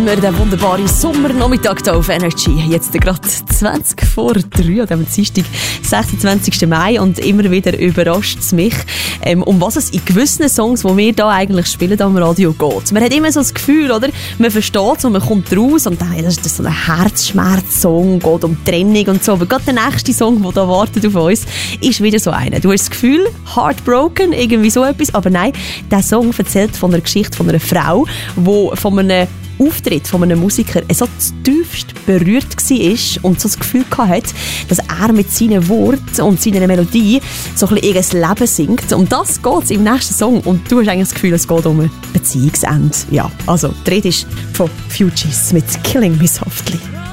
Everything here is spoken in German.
Der wunderbare Sommernachmittag hier auf Energy. Jetzt gerade 20 vor 3 am Dienstag, 26. Mai. Und immer wieder überrascht es mich, um was es in gewissen Songs, die wir hier eigentlich spielen am Radio, geht. Man hat immer so das Gefühl, oder? Man versteht es und man kommt raus und dann ist das so ein Herzschmerz-Song, geht um Trennung und so. Aber gerade der nächste Song, der da wartet auf uns, ist wieder so einer. Du hast das Gefühl, heartbroken, irgendwie so etwas. Aber nein, der Song erzählt von einer Geschichte von einer Frau, die von einem Auftritt von einem Musiker so tiefst berührt war und so das Gefühl hatte, dass er mit seinen Worten und seiner Melodie so ein bisschen ihr Leben singt. Um das geht es im nächsten Song und du hast eigentlich das Gefühl, es geht um ein Beziehungsende. Ja, also die Rede ist von Fugees mit «Killing Me Softly».